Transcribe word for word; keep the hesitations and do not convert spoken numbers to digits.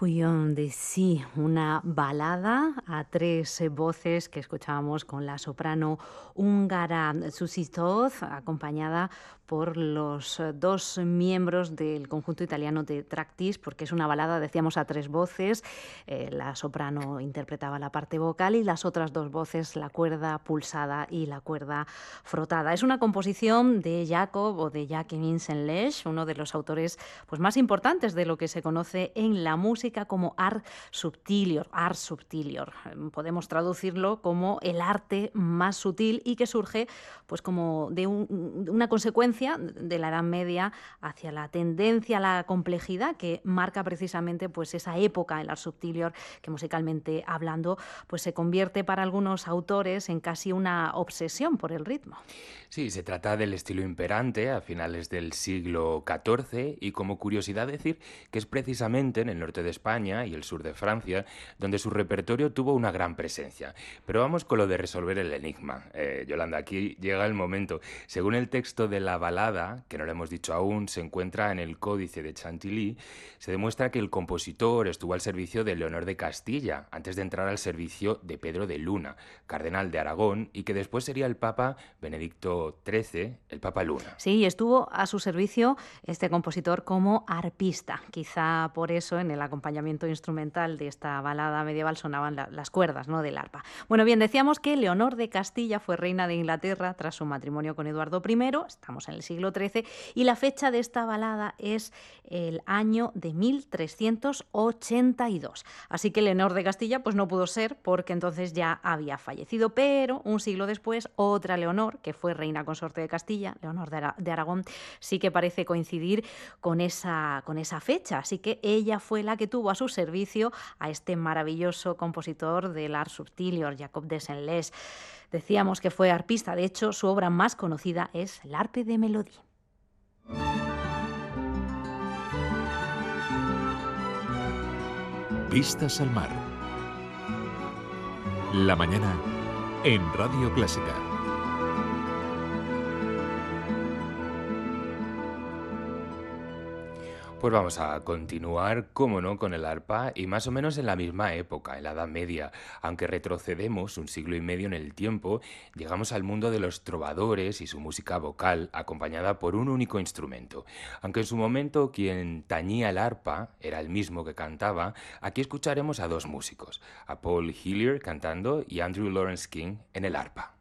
Fouillon de sí, una balada a tres eh, voces que escuchábamos con la soprano húngara Susi Toth, acompañada por los eh, dos miembros del conjunto italiano de Tractis, porque es una balada, decíamos, a tres voces. Eh, la soprano interpretaba la parte vocal y las otras dos voces, la cuerda pulsada y la cuerda frotada. Es una composición de Jacob o de Jacques Vincent Lesch, uno de los autores pues, más importantes de lo que se conoce en la música como art subtilior, art subtilior. Podemos traducirlo como el arte más sutil y que surge pues como de un, una consecuencia de la Edad Media hacia la tendencia a la complejidad que marca precisamente pues esa época, el art subtilior, que musicalmente hablando pues se convierte para algunos autores en casi una obsesión por el ritmo. Sí, se trata del estilo imperante a finales del siglo catorce y como curiosidad decir que es precisamente en el norte de España y el sur de Francia donde su repertorio tuvo una gran presencia. Pero vamos con lo de resolver el enigma. Eh, Yolanda, aquí llega el momento. Según el texto de la balada, que no lo hemos dicho aún, se encuentra en el Códice de Chantilly, se demuestra que el compositor estuvo al servicio de Leonor de Castilla antes de entrar al servicio de Pedro de Luna, cardenal de Aragón, y que después sería el Papa Benedicto trece, el Papa Luna. Sí, estuvo a su servicio este compositor como arpista. Quizá por eso en el acompañamiento instrumental de esta balada medieval sonaban la, las cuerdas, ¿no?, del arpa. Bueno, bien, decíamos que Leonor de Castilla fue reina de Inglaterra tras su matrimonio con Eduardo primero, estamos en el siglo trece, y la fecha de esta balada es el año de mil trescientos ochenta y dos. Así que Leonor de Castilla pues no pudo ser porque entonces ya había fallecido, pero un siglo después otra Leonor, que fue reina consorte de Castilla, Leonor de, Ara de Aragón, sí que parece coincidir con esa, con esa fecha. Así que ella fue la que tuvo a su servicio a este maravilloso compositor del art subtilior, Jacob de Saint-Lès. Decíamos que fue arpista, de hecho su obra más conocida es l'Arpe de Mélodie. Vistas al mar. La mañana en Radio Clásica. Pues vamos a continuar, cómo no, con el arpa y más o menos en la misma época, en la Edad Media. Aunque retrocedemos un siglo y medio en el tiempo, llegamos al mundo de los trovadores y su música vocal, acompañada por un único instrumento. Aunque en su momento quien tañía el arpa era el mismo que cantaba, aquí escucharemos a dos músicos, a Paul Hillier cantando y Andrew Lawrence King en el arpa.